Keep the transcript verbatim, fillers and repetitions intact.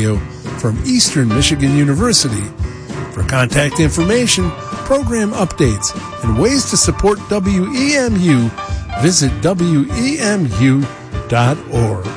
Radio from Eastern Michigan University. For contact information, program updates, and ways to support W E M U, visit W E M U dot org.